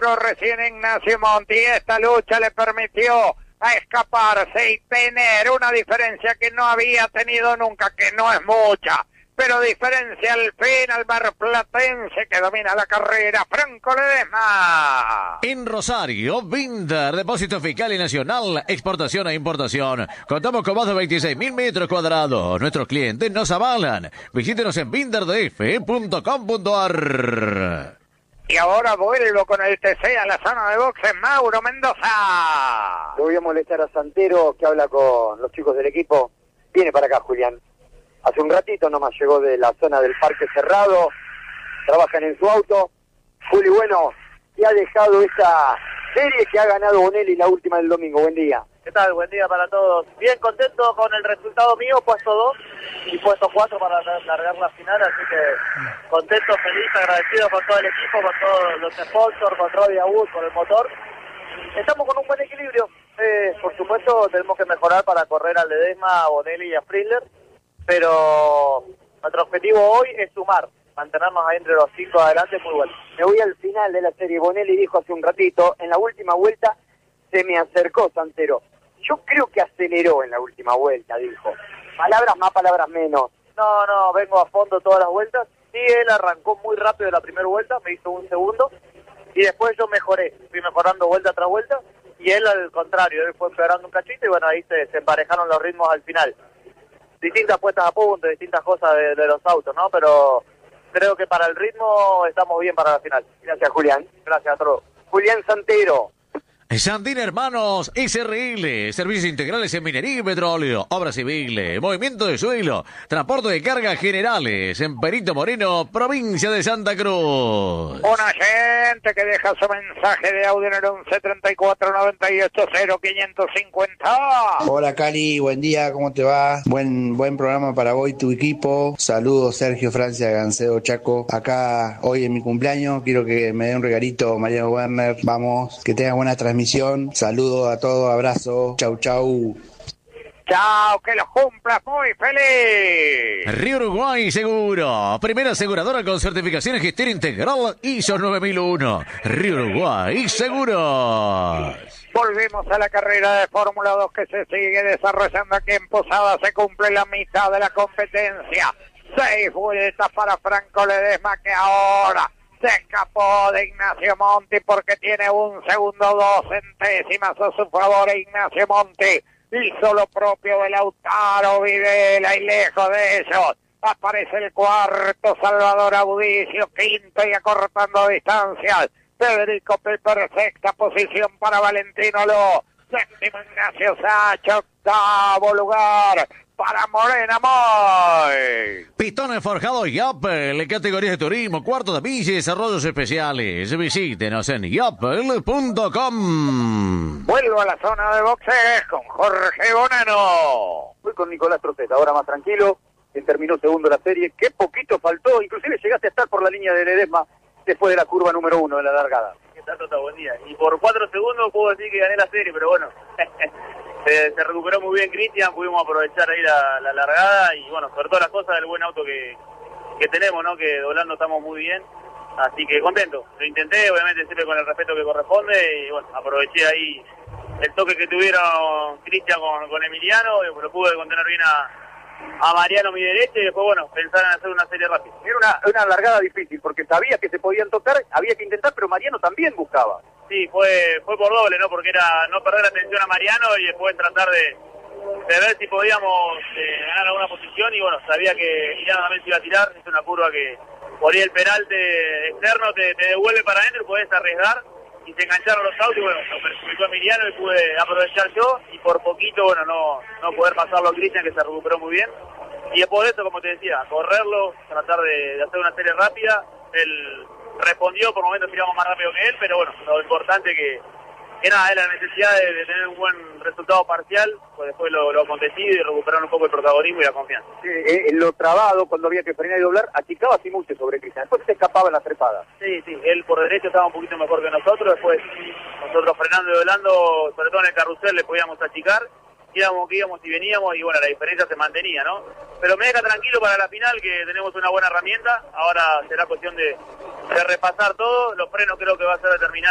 entró recién Ignacio Monti. Esta lucha le permitió a escaparse y tener una diferencia que no había tenido nunca, que no es mucha, pero diferencia al fin al marplatense que domina la carrera, Franco Ledesma. En Rosario, Binder, depósito fiscal y nacional, exportación e importación. Contamos con más de 26.000 metros cuadrados. Nuestros clientes nos avalan. Visítenos en binderdf.com.ar. Y ahora vuelvo con el TC a la zona de boxes, Mauro Mendoza. Le voy a molestar a Santero, que habla con los chicos del equipo. Viene para acá, Julián. Hace un ratito nomás llegó de la zona del Parque Cerrado. Trabajan en su auto. Juli, bueno, y ha dejado esa serie que ha ganado Bonelli la última del domingo. Buen día. ¿Qué tal? Buen día para todos. Bien contento con el resultado mío, puesto 2 y puesto 4 para largar la final, así que contento, feliz, agradecido con todo el equipo, con todos los sponsors, con Rodi Abud, con el motor. Estamos con un buen equilibrio. Por supuesto tenemos que mejorar para correr al Ledesma, a Bonelli y a Friedler, pero nuestro objetivo hoy es sumar, mantenernos ahí entre los 5 adelante, muy bueno. Me voy al final de la serie. Bonelli dijo hace un ratito, en la última vuelta se me acercó Santero. Yo creo que aceleró en la última vuelta, dijo. Palabras más, palabras menos. No, vengo a fondo todas las vueltas. Sí, él arrancó muy rápido la primera vuelta, me hizo un segundo, y después yo mejoré. Fui mejorando vuelta tras vuelta, y él al contrario, él fue empeorando un cachito, y bueno, ahí se emparejaron los ritmos al final. Distintas puestas a punto, distintas cosas de los autos, ¿no? Pero creo que para el ritmo estamos bien para la final. Gracias, Julián. Gracias a todos. Julián Santero. Sandín Hermanos, SRL, servicios integrales en minería y petróleo, obras civiles, movimiento de suelo, transporte de cargas generales, en Perito Moreno, provincia de Santa Cruz. Una gente que deja su mensaje de audio en el 11-34-98-0550. Hola Cali, buen día, ¿cómo te va? Buen programa para vos y tu equipo. Saludos Sergio Francia, Gancedo Chaco. Acá hoy en mi cumpleaños, quiero que me dé un regalito Mariano Werner. Vamos, que tengas buena transmisión. Saludos a todos, abrazo, chau. Chao, que los cumplas muy feliz. Río Uruguay Seguro, primera aseguradora con certificación en gestión integral ISO 9001. Río Uruguay Seguro. Volvimos a la carrera de Fórmula 2 que se sigue desarrollando aquí en Posada. Se cumple la mitad de la competencia. 6 vueltas para Franco Ledesma, que ahora se escapó de Ignacio Monti porque tiene 1 segundo 2 centésimas a su favor. Ignacio Monti hizo lo propio de Lautaro Videla y lejos de ellos aparece el cuarto Salvador Audicio, quinto y acortando distancias Federico Piper, sexta posición para Valentino Lo, séptimo Ignacio Sacha, octavo lugar para Morena Moy. Pistones forjados Yapel, categorías de turismo, cuarto de villa y desarrollos especiales. Visítenos en yapel.com. Vuelvo a la zona de boxes con Jorge Bonano. Fui con Nicolás Troceta, ahora más tranquilo, que terminó segundo la serie. Qué poquito faltó, inclusive llegaste a estar por la línea de Ledesma después de la curva número 1 de la largada. ¿Qué tal, Tota? Buen día. Y por 4 segundos puedo decir que gané la serie, pero bueno, se recuperó muy bien Cristian, pudimos aprovechar ahí la largada y bueno, sobre todo las cosas del buen auto que tenemos, ¿no? Que doblando estamos muy bien, así que contento. Lo intenté, obviamente siempre con el respeto que corresponde y bueno, aproveché ahí el toque que tuvieron Cristian con Emiliano, y lo pude contener bien a Mariano a mi derecha y después, bueno, pensar en hacer una serie rápida. Era una largada difícil porque sabía que se podían tocar, había que intentar, pero Mariano también buscaba. Sí, fue por doble, ¿no? Porque era no perder atención a Mariano y después tratar de ver si podíamos ganar alguna posición y bueno, sabía que Emiliano también se iba a tirar, es una curva que por ahí el peralte externo te devuelve para adentro y podés arriesgar y se engancharon los autos y bueno, lo perjudicó Emiliano y pude aprovechar yo y por poquito, bueno, no poder pasarlo a Cristian que se recuperó muy bien y después de eso, como te decía, correrlo, tratar de hacer una serie rápida, él respondió, por momentos tiramos más rápido que él, pero bueno, lo importante que nada, es la necesidad de tener un buen resultado parcial, pues después lo acontecido y recuperar un poco el protagonismo y la confianza. Lo trabado, cuando había que frenar y doblar, achicaba Simuche sobre Cristian, después se escapaba en la trepada. Sí, él por derecho estaba un poquito mejor que nosotros, después nosotros frenando y doblando, sobre todo en el carrusel le podíamos achicar, íbamos y veníamos y bueno, la diferencia se mantenía, ¿no? Pero me deja tranquilo para la final que tenemos una buena herramienta, ahora será cuestión de repasar todo, los frenos creo que va a ser determinante.